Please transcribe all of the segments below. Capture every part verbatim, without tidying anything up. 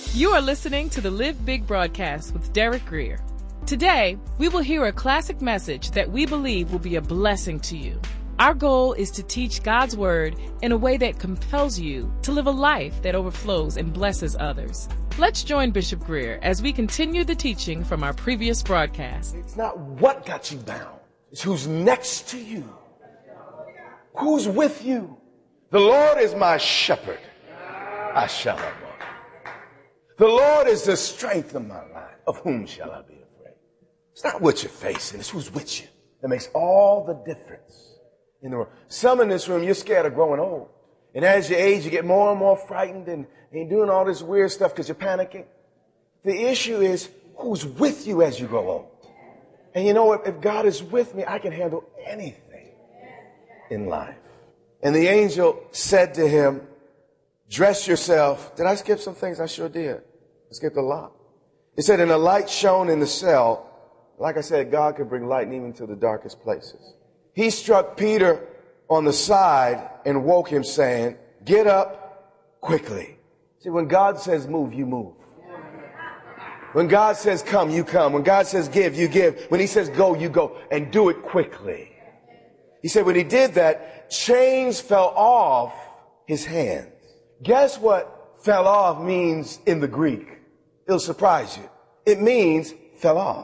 You are listening to the Live Big broadcast with Derek Greer. Today, we will hear a classic message that we believe will be a blessing to you. Our goal is to teach God's Word in a way that compels you to live a life that overflows and blesses others. Let's join Bishop Greer as we continue the teaching from our previous broadcast. It's not what got you bound. It's who's next to you. Who's with you. The Lord is my shepherd. I shall not want. The Lord is the strength of my life. Of whom shall I be afraid? It's not what you're facing. It's who's with you. That makes all the difference in the world. Some in this room, you're scared of growing old. And as you age, you get more and more frightened and, and you're doing all this weird stuff because you're panicking. The issue is who's with you as you grow old. And you know what? If God is with me, I can handle anything in life. And the angel said to him, dress yourself. Did I skip some things? I sure did. I skipped a lot. It said, and a light shone in the cell. Like I said, God can bring light even to the darkest places. He struck Peter on the side and woke him, saying, get up quickly. See, when God says move, you move. When God says come, you come. When God says give, you give. When he says go, you go. And do it quickly. He said when he did that, chains fell off his hands. Guess what fell off means in the Greek? It'll surprise you. It means fell off.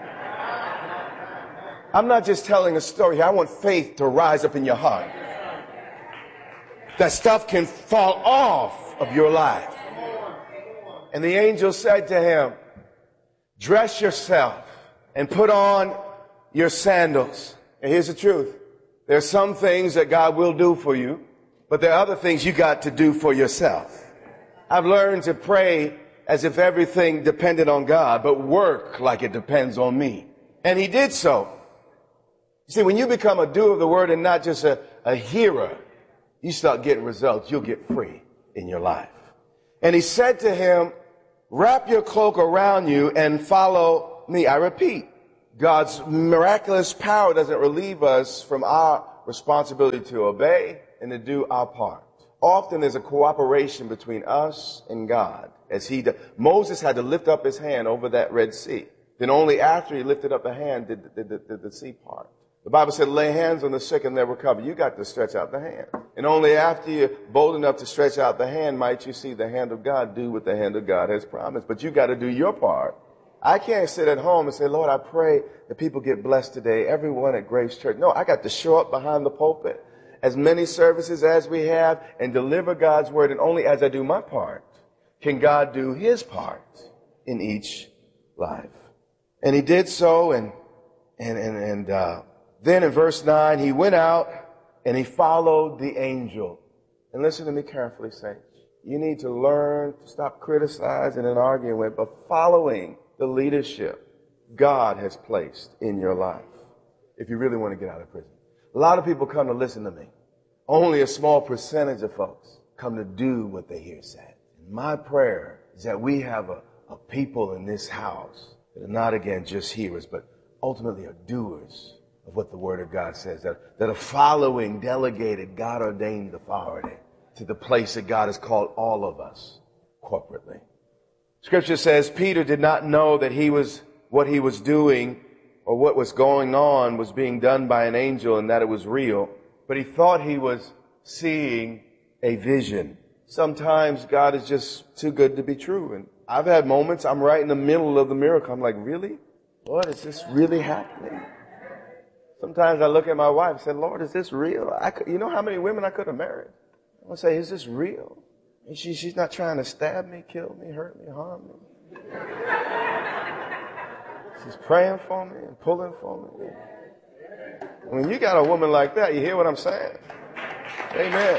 I'm not just telling a story here. I want faith to rise up in your heart. That stuff can fall off of your life. And the angel said to him, dress yourself and put on your sandals. And here's the truth. There are some things that God will do for you, but there are other things you got to do for yourself. I've learned to pray as if everything depended on God, but work like it depends on me. And he did so. You see, when you become a doer of the word and not just a, a hearer, you start getting results. You'll get free in your life. And he said to him, wrap your cloak around you and follow me. I repeat, God's miraculous power doesn't relieve us from our responsibility to obey and to do our part. Often there's a cooperation between us and God. As he did. Moses had to lift up his hand over that Red Sea. Then only after he lifted up a hand did, did, did, did the sea part. The Bible said, lay hands on the sick and they'll recover. You got to stretch out the hand. And only after you're bold enough to stretch out the hand might you see the hand of God do what the hand of God has promised. But you got to do your part. I can't sit at home and say, Lord, I pray that people get blessed today. Everyone at Grace Church. No, I got to show up behind the pulpit, as many services as we have, and deliver God's word. And only as I do my part can God do his part in each life. And he did so. And, and, and, and, uh, then in verse nine, he went out and he followed the angel. And listen to me carefully, saints. You need to learn to stop criticizing and arguing with, but following the leadership God has placed in your life. If you really want to get out of prison. A lot of people come to listen to me. Only a small percentage of folks come to do what they hear said. My prayer is that we have a, a people in this house that are not, again, just hearers, but ultimately are doers of what the Word of God says, that, that are following delegated, God-ordained authority to the place that God has called all of us corporately. Scripture says Peter did not know that he was, what he was doing or what was going on was being done by an angel and that it was real, but he thought he was seeing a vision. Sometimes God is just too good to be true. And I've had moments, I'm right in the middle of the miracle. I'm like, really? Lord, is this really happening? Sometimes I look at my wife and say, Lord, is this real? I could, you know how many women I could have married? I would say, is this real? And she, she's not trying to stab me, kill me, hurt me, harm me. She's praying for me and pulling for me. When you got a woman like that, you hear what I'm saying? Amen.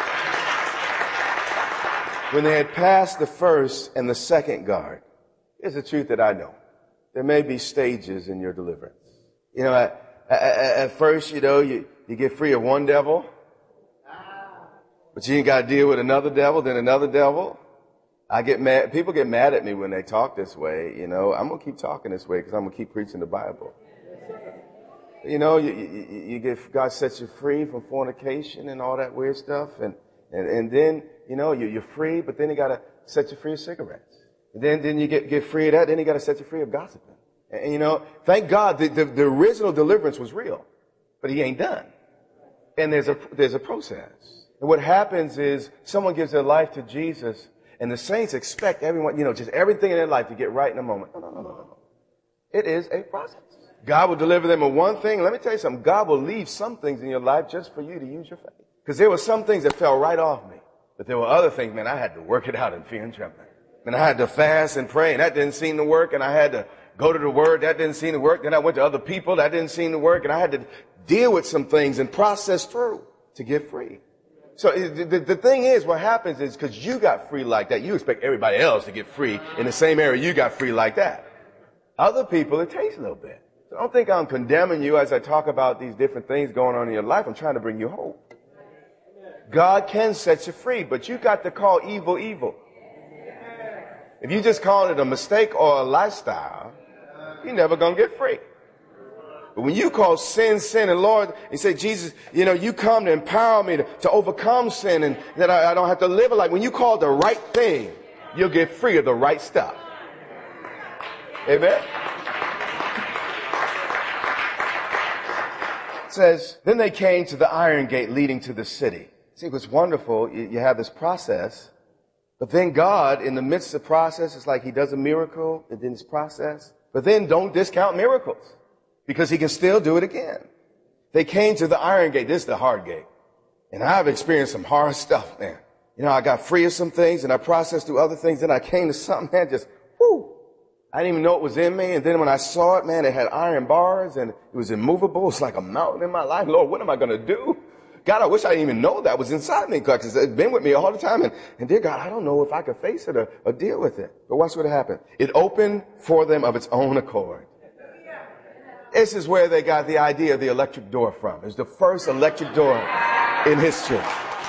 When they had passed the first and the second guard, here's the truth that I know. There may be stages in your deliverance. You know, at, at, at first, you know, you, you get free of one devil, but you ain't got to deal with another devil, then another devil. I get mad. People get mad at me when they talk this way. You know, I'm going to keep talking this way because I'm going to keep preaching the Bible. You know, you, you, you get, God sets you free from fornication and all that weird stuff. And, and, and then, you know, you, you're free, but then he got to set you free of cigarettes. And then, then you get, get free of that. Then he got to set you free of gossiping. And, and you know, thank God the, the, the original deliverance was real, but he ain't done. And there's a, there's a process. And what happens is someone gives their life to Jesus, and the saints expect everyone, you know, just everything in their life to get right in a moment. No, no, no, no, no. It is a process. God will deliver them of one thing. Let me tell you something. God will leave some things in your life just for you to use your faith. Because there were some things that fell right off me. But there were other things, man, I had to work it out in fear and trembling. And I had to fast and pray, and that didn't seem to work. And I had to go to the Word. That didn't seem to work. Then I went to other people. That didn't seem to work. And I had to deal with some things and process through to get free. So the, the, the thing is, what happens is because you got free like that, you expect everybody else to get free in the same area you got free like that. Other people, it takes a little bit. So don't think I'm condemning you as I talk about these different things going on in your life. I'm trying to bring you hope. God can set you free, but you got to call evil evil. If you just call it a mistake or a lifestyle, you're never going to get free. But when you call sin, sin, and Lord, you say, Jesus, you know, you come to empower me to, to overcome sin and that I, I don't have to live a life. When you call the right thing, you'll get free of the right stuff. Amen. It says, then they came to the iron gate leading to the city. See, what's wonderful, you, you have this process, but then God, in the midst of the process, it's like he does a miracle and then this process. But then don't discount miracles, because he can still do it again. They came to the iron gate. This is the hard gate. And I've experienced some hard stuff, man. You know, I got free of some things and I processed through other things. Then I came to something, man, just, whoo. I didn't even know it was in me. And then when I saw it, man, it had iron bars and it was immovable. It's like a mountain in my life. Lord, what am I going to do? God, I wish I didn't even know that was inside me, because it's been with me all the time. And, and dear God, I don't know if I could face it or, or deal with it. But watch what happened. It opened for them of its own accord. This is where they got the idea of the electric door from. It was the first electric door in history.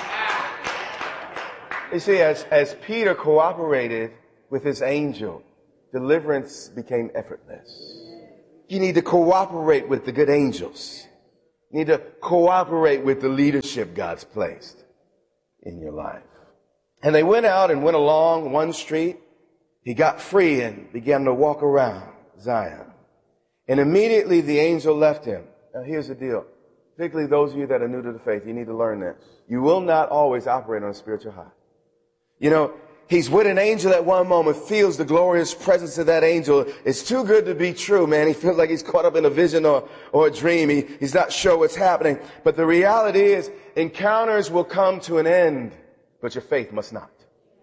You see, as, as Peter cooperated with his angel, deliverance became effortless. You need to cooperate with the good angels. You need to cooperate with the leadership God's placed in your life. And they went out and went along one street. He got free and began to walk around Zion. And immediately the angel left him. Now here's the deal. Particularly those of you that are new to the faith, you need to learn this. You will not always operate on a spiritual high. You know, he's with an angel at one moment, feels the glorious presence of that angel. It's too good to be true, man. He feels like he's caught up in a vision or, or a dream. He, he's not sure what's happening. But the reality is, encounters will come to an end, but your faith must not.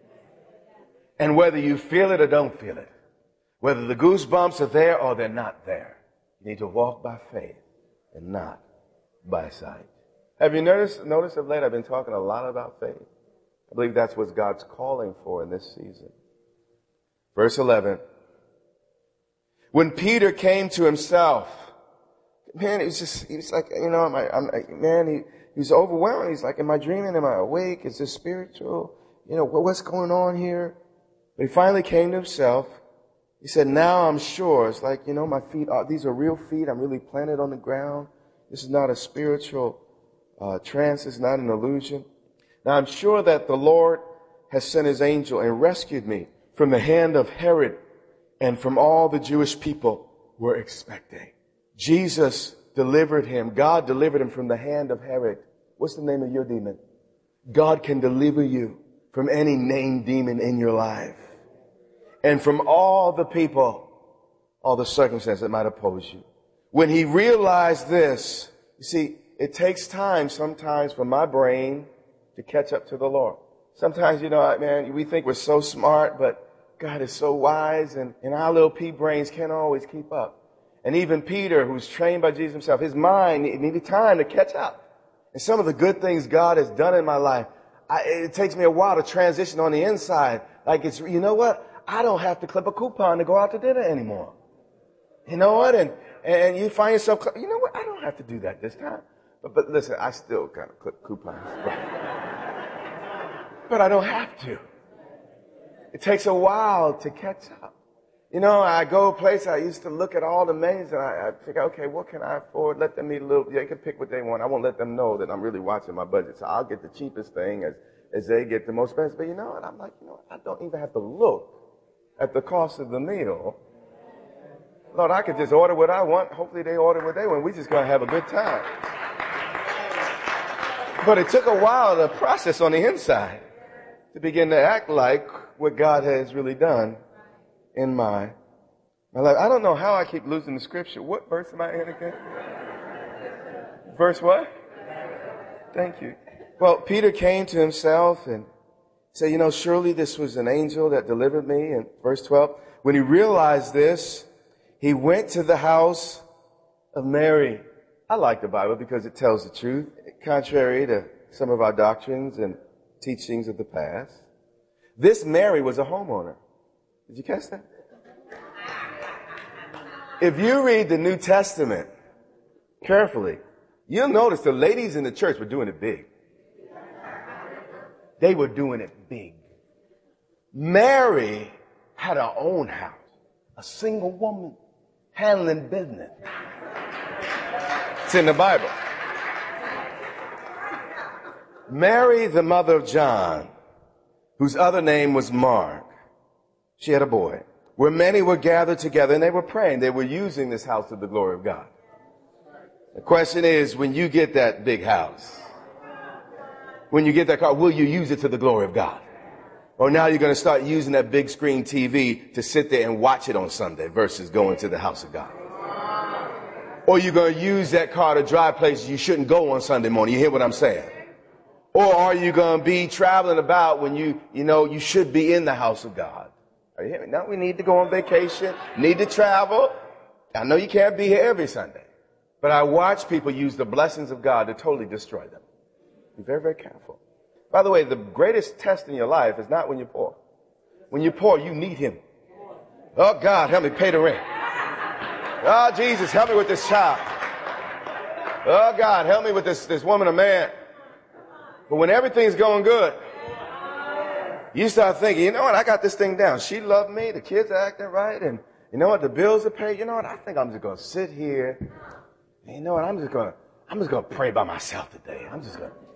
And whether you feel it or don't feel it, whether the goosebumps are there or they're not there, you need to walk by faith and not by sight. Have you noticed, noticed of late I've been talking a lot about faith? I believe that's what God's calling for in this season. Verse eleven. When Peter came to himself, man, it was just, he was like, you know, I'm, I'm, man, he, he was overwhelmed. He's like, am I dreaming? Am I awake? Is this spiritual? You know, what's going on here? But he finally came to himself. He said, now I'm sure. It's like, you know, my feet are, these are real feet. I'm really planted on the ground. This is not a spiritual uh, trance. It's not an illusion. Now I'm sure that the Lord has sent his angel and rescued me from the hand of Herod and from all the Jewish people were expecting. Jesus delivered him. God delivered him from the hand of Herod. What's the name of your demon? God can deliver you from any named demon in your life. And from all the people, all the circumstances that might oppose you. When he realized this, you see, it takes time sometimes for my brain to catch up to the Lord. Sometimes, you know, man, we think we're so smart, but God is so wise, and, and our little pea brains can't always keep up. And even Peter, who's trained by Jesus himself, his mind needed time to catch up. And some of the good things God has done in my life, I, it takes me a while to transition on the inside. Like it's, you know what? I don't have to clip a coupon to go out to dinner anymore. You know what? And, and you find yourself, you know what? I don't have to do that this time. But, but listen, I still kind of clip coupons. But I don't have to. It takes a while to catch up. You know, I go a place, I used to look at all the menus and I, I figure, okay, what can I afford? Let them eat a little, they can pick what they want. I won't let them know that I'm really watching my budget. So I'll get the cheapest thing as, as they get the most expensive. But you know what? I'm like, you know what? I don't even have to look at the cost of the meal. Lord, I could just order what I want. Hopefully they order what they want. We just going to have a good time. But it took a while to process on the inside to begin to act like what God has really done in my, my life. I don't know how I keep losing the scripture. What verse am I in again? Verse what? Thank you. Well, Peter came to himself and said, you know, surely this was an angel that delivered me. In verse twelve, when he realized this, he went to the house of Mary. I like the Bible because it tells the truth, contrary to some of our doctrines and teachings of the past. This Mary was a homeowner. Did you catch that? If you read the New Testament carefully, you'll notice the ladies in the church were doing it big. They were doing it big. Mary had her own house, a single woman handling business. It's in the Bible. Mary, the mother of John, whose other name was Mark, she had a boy, where many were gathered together and they were praying. They were using this house to the glory of God. The question is, when you get that big house, when you get that car, will you use it to the glory of God? Or now you're going to start using that big screen T V to sit there and watch it on Sunday versus going to the house of God? Or you're going to use that car to drive places you shouldn't go on Sunday morning. You hear what I'm saying? Or are you going to be traveling about when you, you know, you should be in the house of God? Are you hearing me? Now we need to go on vacation, need to travel. I know you can't be here every Sunday, but I watch people use the blessings of God to totally destroy them. Be very, very careful. By the way, the greatest test in your life is not when you're poor. When you're poor, you need him. Oh, God, help me pay the rent. Oh, Jesus, help me with this child. Oh, God, help me with this, this woman or man. But when everything's going good, you start thinking, you know what, I got this thing down. She loved me, the kids are acting right, and you know what, the bills are paid. You know what, I think I'm just going to sit here. And you know what, I'm just going to, I'm just going to pray by myself today. I'm just going to